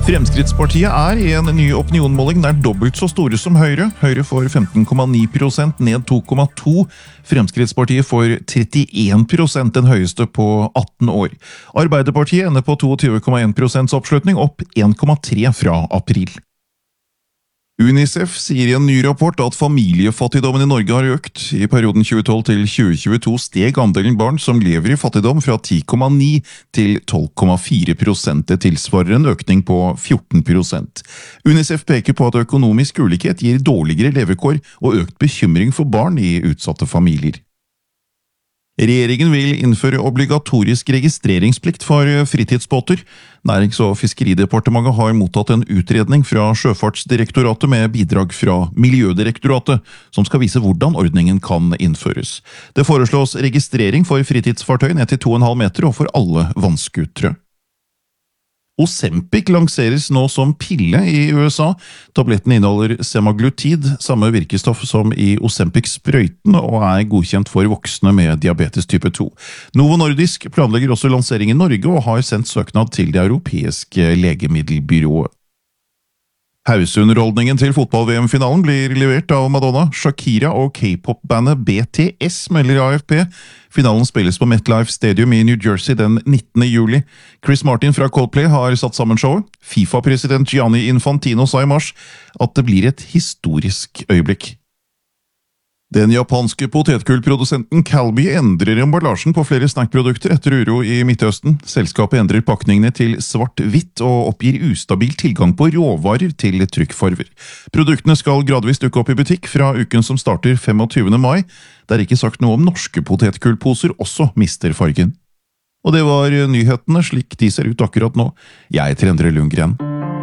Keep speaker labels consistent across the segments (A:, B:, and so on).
A: Fremskrittspartiet I en ny opinionmåling nær dobbelt så store som Høyre. Høyre får 15,9%, ned 2,2%. Fremskrittspartiet får 31%, den høyeste på 18 år. Arbeiderpartiet ender på 22,1% oppslutning, opp 1,3% fra april. UNICEF sier I en ny rapport at familiefattigdommen I Norge har økt. I perioden 2012 til 2022 steg andelen barn som lever I fattigdom fra 10,9 til 12,4%. Det tilsvarer en økning på 14%. UNICEF peker på at økonomisk ulikhet gir dårligere levekår og økt bekymring for barn I utsatte familier. Regjeringen vil innføre obligatorisk registreringsplikt for fritidsbåter. Nærings- og fiskeridepartementet har mottatt en utredning fra Sjøfartsdirektoratet med bidrag fra Miljødirektoratet, som skal vise hvordan ordningen kan innføres. Det foreslås registrering for fritidsfartøy ned til 2,5 meter og for alle vannskutere. Ozempic lanseres nå som pille I USA. Tabletten inneholder semaglutid, samme virkestoff som I Ozempic-sprøyten, og godkjent for voksne med diabetes type 2. Novo Nordisk planlegger også lansering I Norge og har sendt søknad til det europeiske legemiddelbyrået. Pauseunderholdningen til fotball-VM-finalen blir levert av Madonna, Shakira og K-pop-bandet BTS, melder AFP. Finalen spilles på MetLife Stadium I New Jersey den 19. juli. Chris Martin fra Coldplay har satt sammen showet. FIFA-president Gianni Infantino sa I mars at det blir et historisk øyeblikk. Den japanske potetgullprodusenten Calbee endrer emballasjen på flere snackprodukter etter uro I Midtøsten. Selskapet endrer pakningene til svart-hvitt og oppgir ustabil tilgang på råvarer til trykkfarver. Produktene skal gradvis dukke opp I butikk fra uken som starter 25. mai. Det ikke sagt noe om norske potetgullposer også mister fargen. Og det var nyhetene slik de ser ut akkurat nå. Jeg heter Endre Lundgren.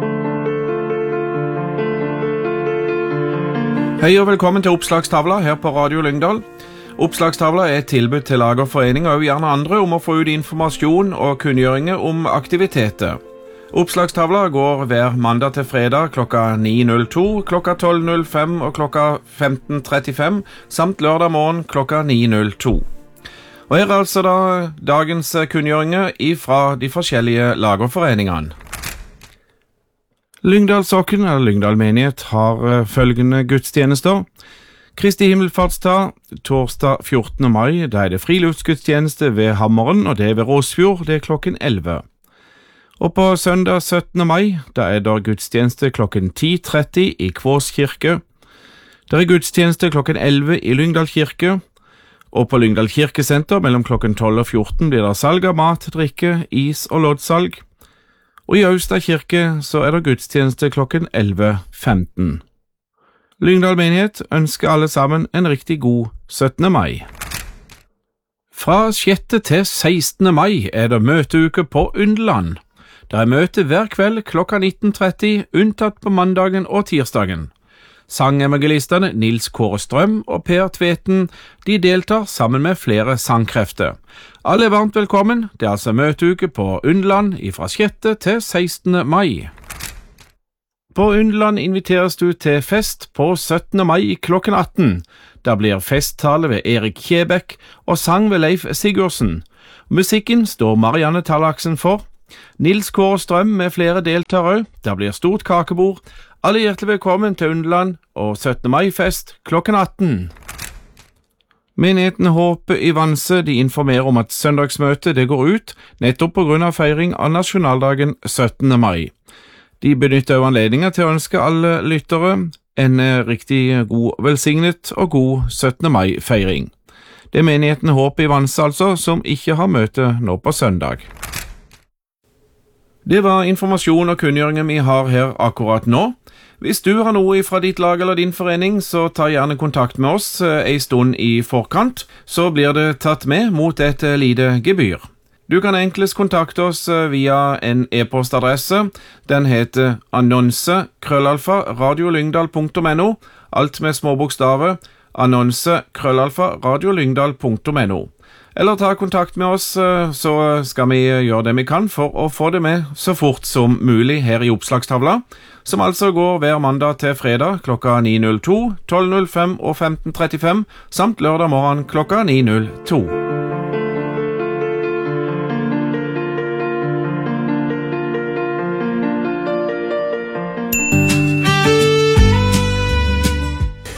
B: Hei og velkommen til Oppslagstavla her på Radio Lyngdal. Oppslagstavla et tilbud til lagerforeninger og gjerne andre om å få ut informasjon og kunngjøringer om aktiviteter. Oppslagstavla går hver mandag til fredag klokka 9.02, klokka 12.05 og klokka 15.35, samt lørdag morgen klokka 9.02. Og her altså da dagens kunngjøringer fra de forskjellige lagerforeningene. Lyngdalssokken, eller Lyngdal menighet, har følgende gudstjenester. Kristi himmelfartsdag, torsdag 14. mai, da det friluftsgudstjeneste ved Hammeren, og det ved Råsfjord, det klokken 11. Og på søndag 17. mai, da det gudstjeneste klokken 10.30 I Kvås kirke. Det gudstjeneste klokken 11 I Lyngdal kirke, og på Lyngdal kirkesenter mellom klokken 12 og 14 blir det salg av mat, drikke, is og loddsalg. Og I Austad kirke så det gudstjeneste klokken 11.15. Lyngdal menighet ønsker alle sammen en riktig god 17. mai. Fra 6. til 16. mai det møteuke på Undeland. Det møte hver kveld klokka 19.30, unntatt på mandagen og tirsdagen. Sangevangelistene Nils Kåre Strøm og Per Tveten, de deltar sammen med flere sangkrefter. Alle varmt velkommen, det altså møteuke på Undeland fra 6. til 16. mai. På Undeland inviteres du til fest på 17. mai klokken 18. Der blir festtale ved Erik Kjebekk og sang ved Leif Sigurdsen. Musikken står Marianne Tallaksen for. Nils Kåre Strøm med flere deltar også. Der blir stort kakebord. Alle hjertelig velkommen til Undeland og 17. mai-fest klokken 18. Menigheten Håpe I Vanse de informerer om at søndagsmøtet det går ut nettopp på grunn av feiring av nasjonaldagen 17. mai. De benytter anledningen til å ønske alle lyttere en riktig god, velsignet og god 17. mai-feiring. Det menigheten Håpe I Vanse altså, som ikke har møte nå på søndag. Det var informasjon og kunngjøringer vi har her akkurat nå. Hvis du har noe fra ditt lag eller din forening, så ta gjerne kontakt med oss en stund I forkant, så blir det tatt med mot et lite gebyr. Du kan enklest kontakte oss via en e-postadresse. Den heter annonse@radiolyngdal.no, alt med små bokstaver, annonse@radiolyngdal.no. Eller ta kontakt med oss, så skal vi gjøre det vi kan for å få det med så fort som mulig her I oppslagstavla, som altså går hver mandag til fredag klokka 9.02, 12.05 og 15.35, samt lørdag morgen klokka 9.02.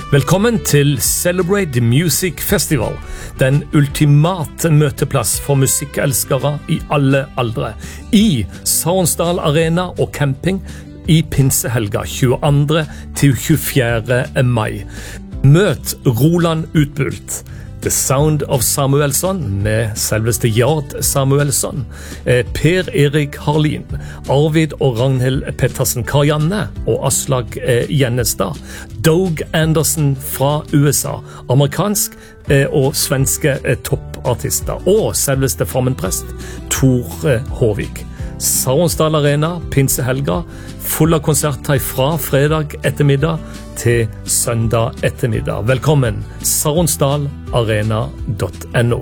C: Velkommen til Celebrate Music Festival, den ultimate møteplass for musikkelskere i alle aldre, i Saronsdal Arena og camping i pinsehelga 22. til 24. mai. Møt Roland Utbult, The Sound of Samuelsson med selveste Jard Samuelsson, Per Erik Harlin, Arvid og Ragnhild Pettersen Karianne og Aslag Gjennestad, Doug Anderson fra USA, amerikansk og svenske toppartister, og selveste framenprest Tor Håvik. Saronsdal Arena, pinsehelga, full av konserter fra fredag ettermiddag til søndag ettermiddag. Velkommen, saronsdalarena.no.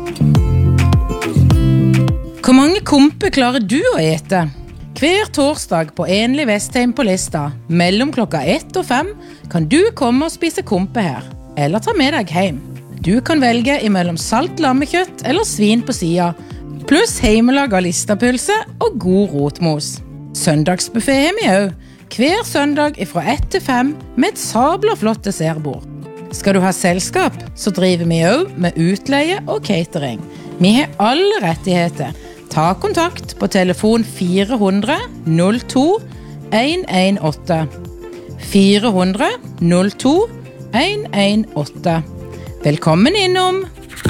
D: Hvor mange kompe klarer du å ete? Hver torsdag på Enlig Vestheim på Lista, mellom klokka 1 og 5, kan du komme og spise kompe her, eller ta med deg hjem. Du kan velge imellom salt lammekjøtt eller svin på sida, pluss heimelaga listapølse og god rotmos. Søndagsbuffet har vi også, hver søndag fra 1 til 5 med et sabla flott dessertbord. Skal du ha selskap, så driver vi også med utleie og catering. Vi har alle rettigheter. Ta kontakt på telefon 400 02 118. 400 02 118. Velkommen innom!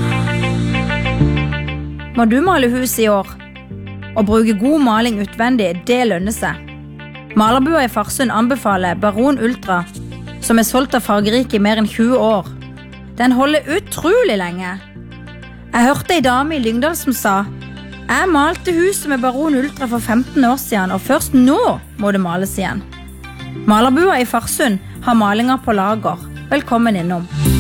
E: Må du male hus i år? Å bruke god maling utvendig, det lønner seg. Malerbua i Farsund anbefaler Baron Ultra, som er solgt av Fargerike i mer enn 20 år. Den holder utrolig lenge. Jeg hørte en dame i Lyngdal som sa: «Jeg malte huset med Baron Ultra for 15 år siden, og først nå må det males igjen.» Malerbua i Farsund har malinger på lager. Velkommen innom.